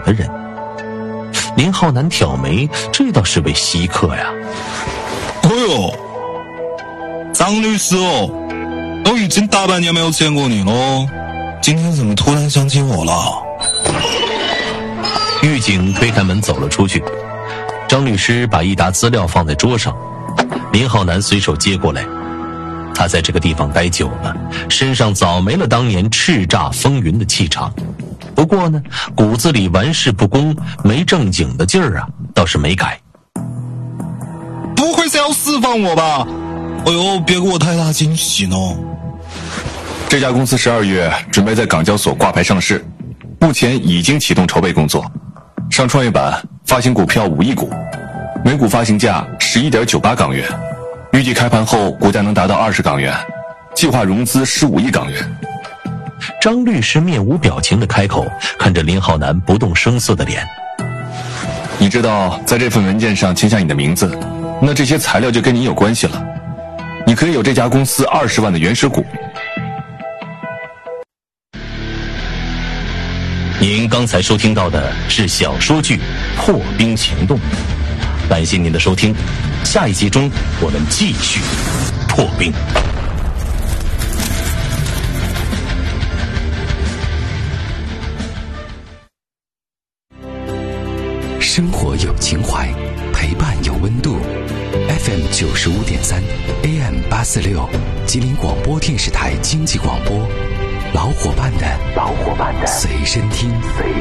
个人。林浩南挑眉，这倒是位稀客呀。 哎呦，张律师哦，都已经大半年没有见过你了，今天怎么突然想起我了？ 狱警推开门走了出去，张律师把一沓资料放在桌上，林浩南随手接过来。他在这个地方待久了，身上早没了当年叱咤风云的气场，不过呢，骨子里玩世不恭、没正经的劲儿啊，倒是没改。 不会是要释放我吧？哎呦，别给我太大惊喜呢！ 这家公司12月准备在港交所挂牌上市，目前已经启动筹备工作，上创业板发行股票5亿股，每股发行价11.98港元，预计开盘后股价能达到20港元，计划融资15亿港元。 张律师面无表情地开口，看着林浩南不动声色的脸。 你知道在这份文件上签下你的名字，那这些材料就跟你有关系了，你可以有这家公司20万的原始股。 您刚才收听到的是小说剧《破冰行动》，感谢您的收听，下一集中我们继续破冰。 生活有情怀，陪伴有温度。FM 95.3 AM 846，吉林广播电视台经济广播，老伙伴的随身听。